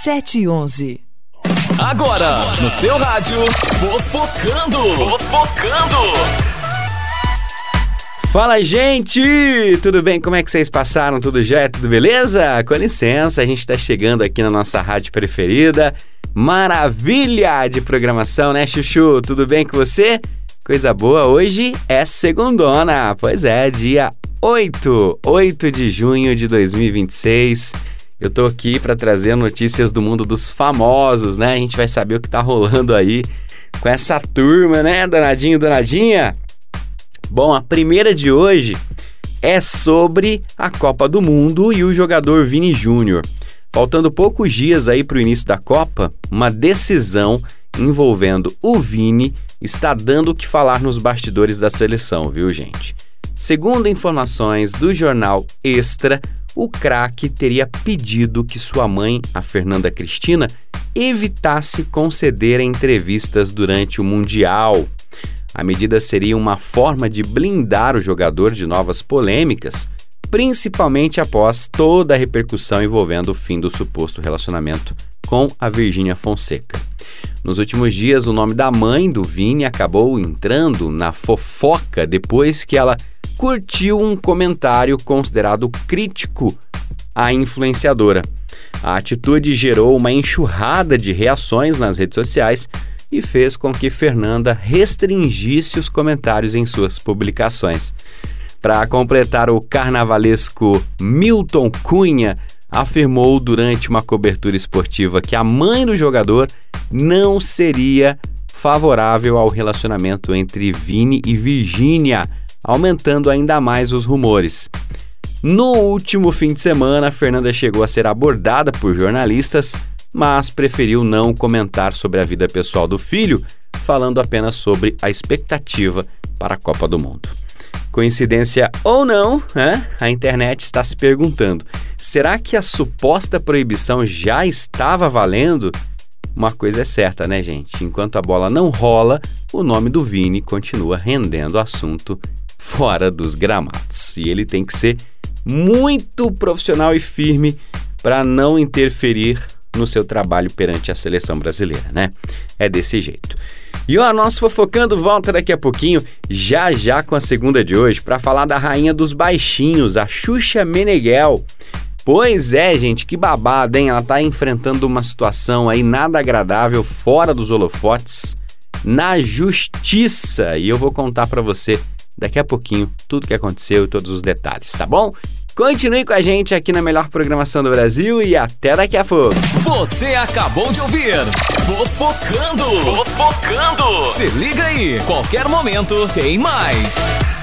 7h11. Agora, no seu rádio, Fofocando. Fala, gente! Tudo bem? Como é que vocês passaram? Tudo jóia? Tudo beleza? Com licença, a gente tá chegando aqui na nossa rádio preferida. Maravilha de programação, né, Chuchu? Tudo bem com você? Coisa boa, hoje é segundona. Pois é, dia 8 de junho de 2026. Eu tô aqui para trazer notícias do mundo dos famosos, né? A gente vai saber o que tá rolando aí com essa turma, né? Danadinho, danadinha. Bom, a primeira de hoje é sobre a Copa do Mundo e o jogador Vini Júnior. Faltando poucos dias aí para o início da Copa, uma decisão envolvendo o Vini está dando o que falar nos bastidores da seleção, viu, gente? Segundo informações do jornal Extra, o craque teria pedido que sua mãe, a Fernanda Cristina, evitasse conceder entrevistas durante o Mundial. A medida seria uma forma de blindar o jogador de novas polêmicas, principalmente após toda a repercussão envolvendo o fim do suposto relacionamento com a Virgínia Fonseca. Nos últimos dias, o nome da mãe do Vini acabou entrando na fofoca depois que ela curtiu um comentário considerado crítico à influenciadora. A atitude gerou uma enxurrada de reações nas redes sociais e fez com que Fernanda restringisse os comentários em suas publicações. Para completar, o carnavalesco Milton Cunha afirmou durante uma cobertura esportiva que a mãe do jogador não seria favorável ao relacionamento entre Vini e Virgínia, aumentando ainda mais os rumores. No último fim de semana, Fernanda chegou a ser abordada por jornalistas, mas preferiu não comentar sobre a vida pessoal do filho, falando apenas sobre a expectativa para a Copa do Mundo. Coincidência ou não, a internet está se perguntando: será que a suposta proibição já estava valendo? Uma coisa é certa, né, gente? Enquanto a bola não rola, o nome do Vini continua rendendo assunto fora dos gramados. E ele tem que ser muito profissional e firme para não interferir no seu trabalho perante a seleção brasileira, né? É desse jeito. E o nosso Fofocando volta daqui a pouquinho, já com a segunda de hoje, para falar da rainha dos baixinhos, a Xuxa Meneghel. Pois é, gente, que babado, hein? Ela tá enfrentando uma situação aí nada agradável, fora dos holofotes, na justiça. E eu vou contar para você daqui a pouquinho tudo que aconteceu e todos os detalhes, tá bom? Continue com a gente aqui na melhor programação do Brasil e até daqui a pouco. Você acabou de ouvir Fofocando. Se liga aí, qualquer momento tem mais.